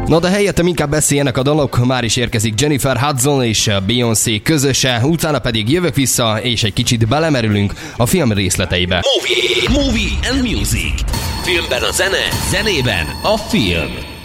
Na de helyettem inkább beszéljenek a dalok, már is érkezik Jennifer Hudson és Beyoncé közöse, utána pedig jövök vissza, és egy kicsit belemerülünk a film részleteibe. Movie and Music. Filmben a zene, zenében a film.